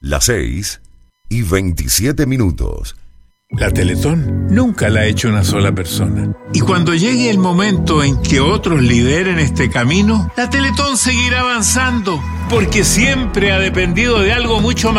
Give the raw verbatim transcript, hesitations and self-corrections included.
Las seis y veintisiete minutos. La Teletón nunca la ha hecho una sola persona. Y cuando llegue el momento en que otros lideren este camino, la Teletón seguirá avanzando, porque siempre ha dependido de algo mucho más